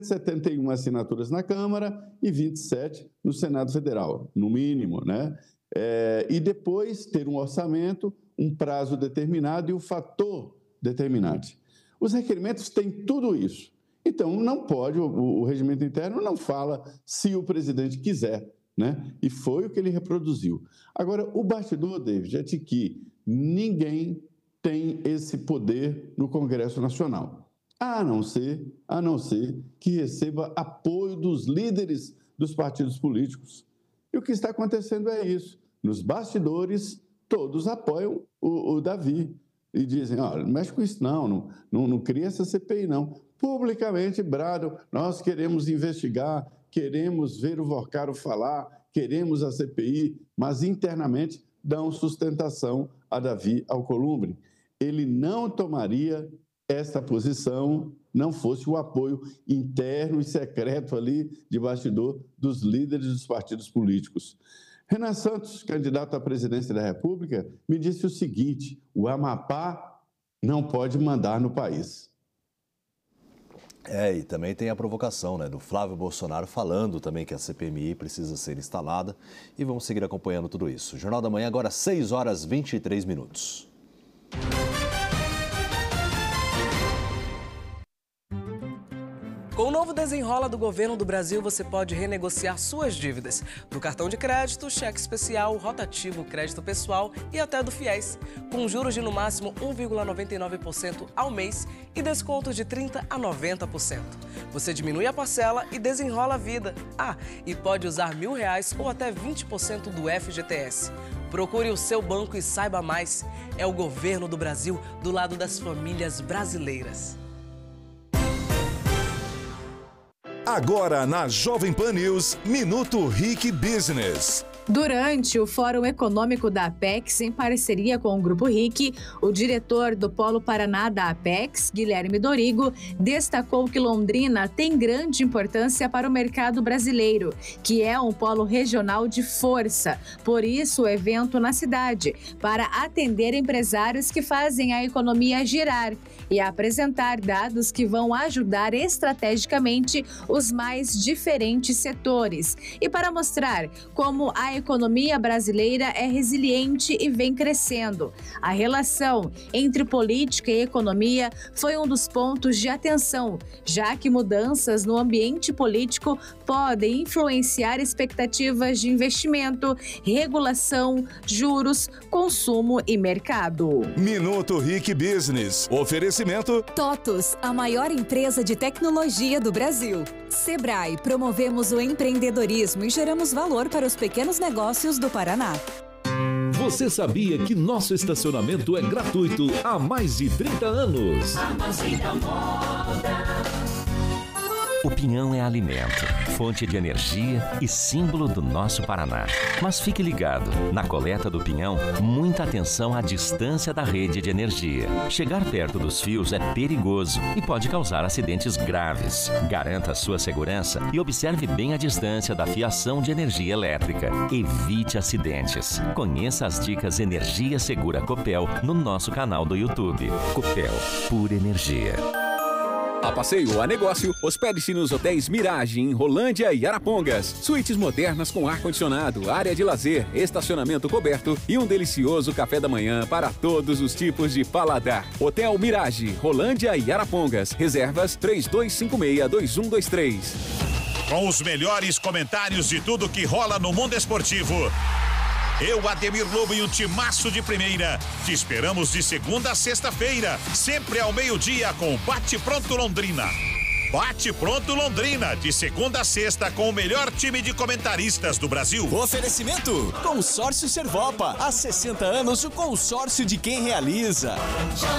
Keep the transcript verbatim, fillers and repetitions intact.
setenta e uma assinaturas na Câmara e vinte e sete no Senado Federal, no mínimo, né? É, e depois ter um orçamento, um prazo determinado e um fator determinante. Os requerimentos têm tudo isso. Então, não pode, o, o regimento interno não fala se o presidente quiser, né? E foi o que ele reproduziu. Agora, o bastidor, David, é de que ninguém tem esse poder no Congresso Nacional, a não ser, a não ser que receba apoio dos líderes dos partidos políticos. E o que está acontecendo é isso. Nos bastidores, todos apoiam o, o Davi e dizem, olha, não mexe com isso não, não, não, não cria essa C P I não. Publicamente bradam, nós queremos investigar, queremos ver o Vorcaro falar, queremos a C P I, mas internamente dão sustentação a Davi Alcolumbre. Ele não tomaria essa posição não fosse o apoio interno e secreto ali de bastidor dos líderes dos partidos políticos. Renan Santos, candidato à presidência da República, me disse o seguinte, o Amapá não pode mandar no país. É, e também tem a provocação, né, do Flávio Bolsonaro falando também que a C P M I precisa ser instalada e vamos seguir acompanhando tudo isso. Jornal da Manhã agora seis horas e vinte e três minutos. Com o novo Desenrola do Governo do Brasil, você pode renegociar suas dívidas do cartão de crédito, cheque especial, rotativo, crédito pessoal e até do FIES, com juros de no máximo um vírgula noventa e nove por cento ao mês e descontos de trinta por cento a noventa por cento. Você diminui a parcela e desenrola a vida. Ah, e pode usar mil reais ou até vinte por cento do F G T S. Procure o seu banco e saiba mais. É o Governo do Brasil do lado das famílias brasileiras. Agora na Jovem Pan News, Minuto Ric Business. Durante o Fórum Econômico da Apex, em parceria com o Grupo R I C, o diretor do Polo Paraná da Apex, Guilherme Dorigo, destacou que Londrina tem grande importância para o mercado brasileiro, que é um polo regional de força. Por isso, o evento na cidade, para atender empresários que fazem a economia girar e apresentar dados que vão ajudar estrategicamente os mais diferentes setores. E para mostrar como a economia brasileira é resiliente e vem crescendo. A relação entre política e economia foi um dos pontos de atenção, já que mudanças no ambiente político podem influenciar expectativas de investimento, regulação, juros, consumo e mercado. Minuto Ric Business. Oferecimento TOTUS, a maior empresa de tecnologia do Brasil. Sebrae, promovemos o empreendedorismo e geramos valor para os pequenos negócios do Paraná. Você sabia que nosso estacionamento é gratuito há mais de trinta anos? O pinhão é alimento, fonte de energia e símbolo do nosso Paraná. Mas fique ligado, na coleta do pinhão, muita atenção à distância da rede de energia. Chegar perto dos fios é perigoso e pode causar acidentes graves. Garanta sua segurança e observe bem a distância da fiação de energia elétrica. Evite acidentes. Conheça as dicas Energia Segura Copel no nosso canal do YouTube. Copel, pura energia. A passeio ou a negócio, hospede-se nos hotéis Mirage, em Rolândia e Arapongas. Suítes modernas com ar-condicionado, área de lazer, estacionamento coberto e um delicioso café da manhã para todos os tipos de paladar. Hotel Mirage, Rolândia e Arapongas. Reservas três dois cinco seis, dois um dois três. Com os melhores comentários de tudo que rola no mundo esportivo. Eu, Ademir Lobo e um timaço de primeira. Te esperamos de segunda a sexta-feira, sempre ao meio-dia com Bate Pronto Londrina. Bate Pronto Londrina, de segunda a sexta com o melhor time de comentaristas do Brasil. Oferecimento: Consórcio Servopa. Há sessenta anos, o consórcio de quem realiza.